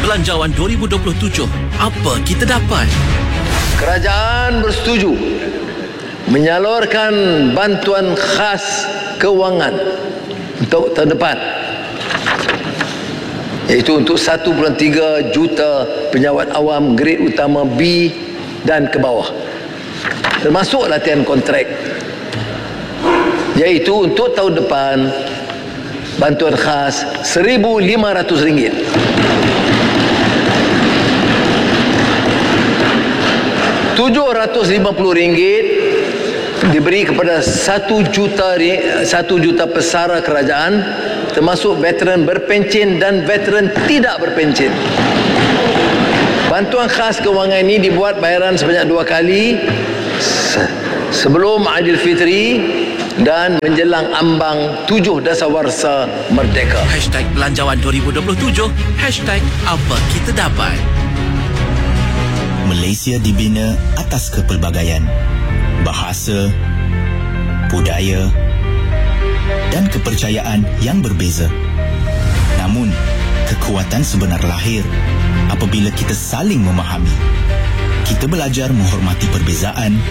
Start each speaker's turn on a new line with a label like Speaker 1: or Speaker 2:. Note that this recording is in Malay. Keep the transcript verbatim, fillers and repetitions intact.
Speaker 1: Belanjawan dua ribu dua puluh tujuh. Apa kita dapat?
Speaker 2: Kerajaan bersetuju menyalurkan bantuan khas kewangan untuk tahun depan, iaitu untuk satu perpuluhan tiga juta penyawat awam grade utama B dan ke bawah, termasuk latihan kontrak, iaitu untuk tahun depan bantuan khas seribu lima ratus ringgit. tujuh ratus lima puluh ringgit diberi kepada satu juta satu juta pesara kerajaan, termasuk veteran berpencen dan veteran tidak berpencen. Bantuan khas kewangan ini dibuat bayaran sebanyak dua kali sebelum Aidilfitri dan menjelang ambang tujuh dasawarsa merdeka.
Speaker 1: Hashtag Belanjawan dua ribu dua puluh tujuh. Hashtag apa kita dapat.
Speaker 3: Malaysia dibina atas kepelbagaian, bahasa, budaya dan kepercayaan yang berbeza. Namun, kekuatan sebenar lahir apabila kita saling memahami. Kita belajar menghormati perbezaan